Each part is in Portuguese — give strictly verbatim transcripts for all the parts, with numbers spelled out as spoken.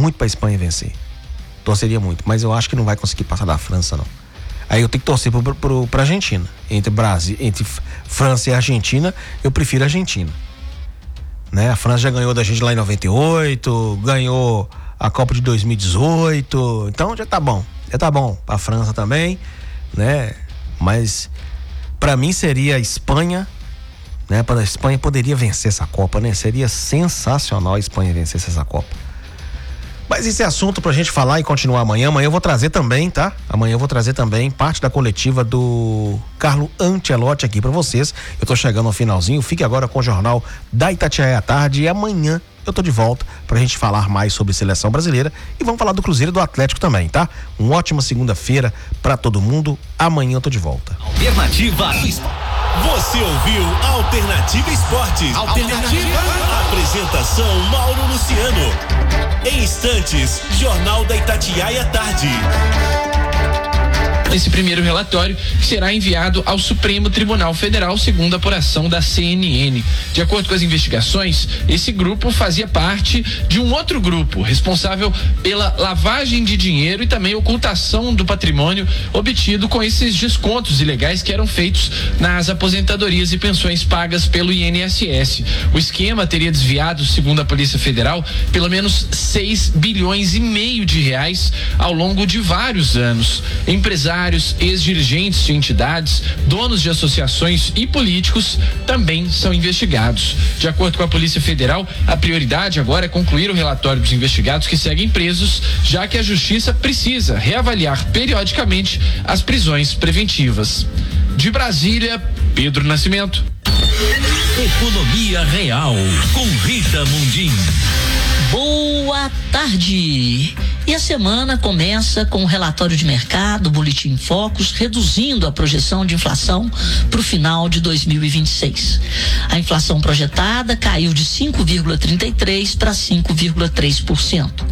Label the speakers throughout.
Speaker 1: muito pra Espanha vencer. Torceria muito, mas eu acho que não vai conseguir passar da França, não. Aí eu tenho que torcer pro, pro, pra Argentina. Entre Brasil, entre França e Argentina, eu prefiro a Argentina. Né? A França já ganhou da gente lá em noventa e oito, ganhou a Copa de dois mil e dezoito, então já tá bom. Já tá bom pra França também, né? Mas pra mim seria a Espanha, né? Para a Espanha poderia vencer essa Copa, né? Seria sensacional a Espanha vencer essa Copa. Mas esse é assunto pra gente falar e continuar amanhã. Amanhã eu vou trazer também, tá? Amanhã eu vou trazer também parte da coletiva do Carlo Ancelotti aqui pra vocês. Eu tô chegando ao finalzinho. Fique agora com o Jornal da Itatiaia à tarde. E amanhã eu tô de volta pra gente falar mais sobre seleção brasileira. E vamos falar do Cruzeiro e do Atlético também, tá? Uma ótima segunda-feira pra todo mundo. Amanhã eu tô de volta.
Speaker 2: Alternativa. Você ouviu Alternativa Esportes. Alternativa. Apresentação Mauro Luciano. Em instantes, Jornal da Itatiaia à tarde.
Speaker 3: Esse primeiro relatório será enviado ao Supremo Tribunal Federal, segundo a apuração da C N N. De acordo com as investigações, esse grupo fazia parte de um outro grupo responsável pela lavagem de dinheiro e também ocultação do patrimônio obtido com esses descontos ilegais que eram feitos nas aposentadorias e pensões pagas pelo I N S S. O esquema teria desviado, segundo a Polícia Federal, pelo menos seis bilhões e meio de reais ao longo de vários anos. Empresários, ex-dirigentes de entidades, donos de associações e políticos também são investigados. De acordo com a Polícia Federal, a prioridade agora é concluir o relatório dos investigados que seguem presos, já que a Justiça precisa reavaliar periodicamente as prisões preventivas. De Brasília, Pedro Nascimento.
Speaker 2: Economia Real, com Rita Mundim.
Speaker 4: Boa tarde! E a semana começa com o relatório de mercado, Boletim Focus, reduzindo a projeção de inflação para o final de dois mil e vinte e seis. A inflação projetada caiu de cinco vírgula trinta e três para cinco vírgula três por cento.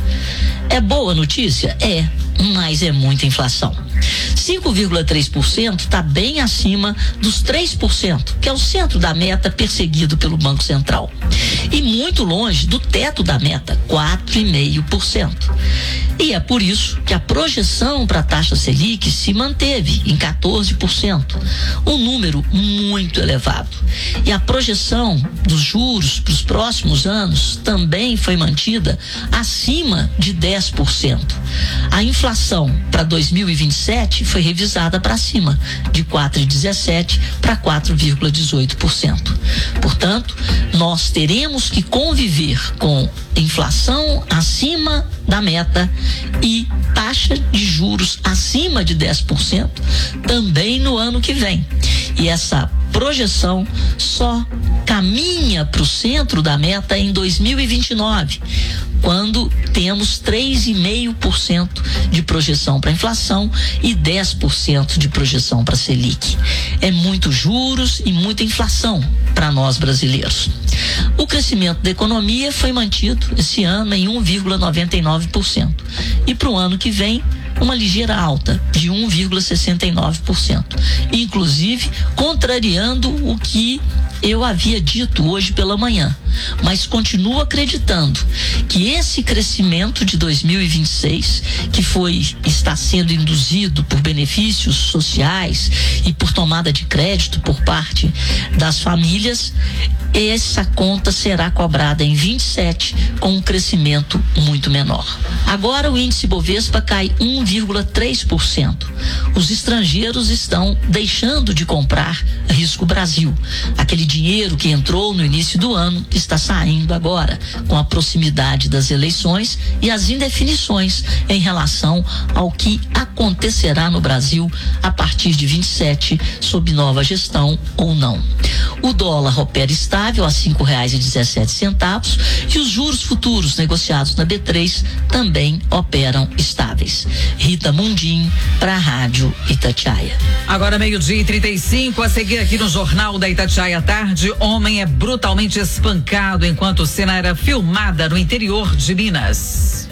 Speaker 4: É boa notícia? É, mas é muita inflação. cinco vírgula três por cento está bem acima dos três por cento, que é o centro da meta perseguido pelo Banco Central. E muito longe do teto da meta, quatro vírgula cinco por cento. E é por isso que a projeção para a taxa Selic se manteve em quatorze por cento, um número muito elevado. E a projeção dos juros para os próximos anos também foi mantida acima de dez por cento. A inflação para dois mil e vinte e sete foi revisada para cima, de quatro vírgula dezessete por cento para quatro vírgula dezoito por cento. Portanto, nós teremos que conviver com inflação acima da meta e taxa de juros acima de dez por cento também no ano que vem. E essa projeção só caminha para o centro da meta em dois mil e vinte e nove, quando temos três vírgula cinco por cento de projeção para inflação e dez por cento de projeção para Selic. É muito juros e muita inflação para nós brasileiros. O crescimento da economia foi mantido esse ano em um vírgula noventa e nove por cento e para o ano que vem uma ligeira alta de um vírgula sessenta e nove por cento, inclusive contrariando o que eu havia dito hoje pela manhã, mas continuo acreditando que esse crescimento de dois mil e vinte e seis, que foi está sendo induzido por benefícios sociais e por tomada de crédito por parte das famílias, essa conta será cobrada em vinte e sete com um crescimento muito menor. Agora o índice Bovespa cai um vírgula três por cento. Os estrangeiros estão deixando de comprar risco Brasil. Aquele dinheiro que entrou no início do ano está saindo agora, com a proximidade das eleições e as indefinições em relação ao que acontecerá no Brasil a partir de vinte e sete, sob nova gestão ou não. O dólar opera estável a cinco reais e dezessete centavos e os juros futuros negociados na B três também operam estáveis. Rita Mundim, para a Rádio Itatiaia.
Speaker 5: Agora meio-dia e trinta e cinco, a seguir aqui no Jornal da Itatiaia à tarde, homem é brutalmente espancado enquanto cena era filmada no interior de Minas.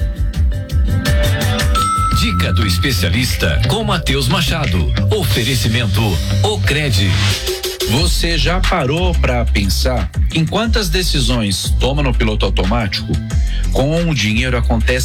Speaker 2: Dica do especialista com Matheus Machado. Oferecimento Ocred.
Speaker 6: Você já parou para pensar em quantas decisões toma no piloto automático? Com o dinheiro acontece